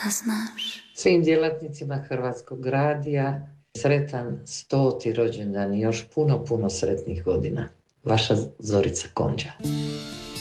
da znaš. Svim djelatnicima Hrvatskog radija sretan 100. rođendan i još puno sretnih godina. Vaša Zorica Konđa.